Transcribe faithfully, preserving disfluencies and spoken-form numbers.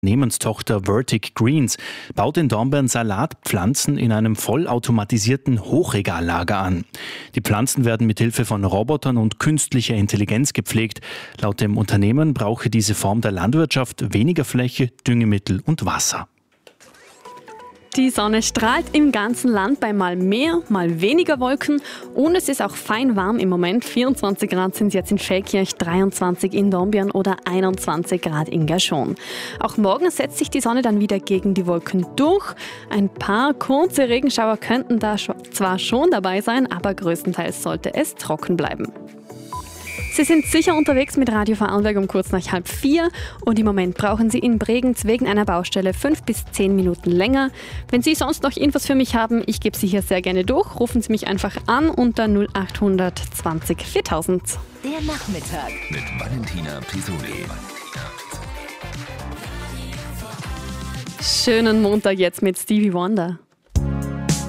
Unternehmenstochter Vertic Greens baut in Dornbirn Salatpflanzen in einem vollautomatisierten Hochregallager an. Die Pflanzen werden mit Hilfe von Robotern und künstlicher Intelligenz gepflegt. Laut dem Unternehmen brauche diese Form der Landwirtschaft weniger Fläche, Düngemittel und Wasser. Die Sonne strahlt im ganzen Land bei mal mehr, mal weniger Wolken und es ist auch fein warm im Moment. vierundzwanzig Grad sind es jetzt in Feldkirch, dreiundzwanzig in Dornbirn oder einundzwanzig Grad in Gerschon. Auch morgen setzt sich die Sonne dann wieder gegen die Wolken durch. Ein paar kurze Regenschauer könnten da zwar schon dabei sein, aber größtenteils sollte es trocken bleiben. Sie sind sicher unterwegs mit Radio Vorarlberg um kurz nach halb vier und im Moment brauchen Sie in Bregenz wegen einer Baustelle fünf bis zehn Minuten länger. Wenn Sie sonst noch Infos für mich haben, ich gebe sie hier sehr gerne durch. Rufen Sie mich einfach an unter null acht zwanzig viertausend. Der Nachmittag mit Valentina Pisoli. Schönen Montag jetzt mit Stevie Wonder.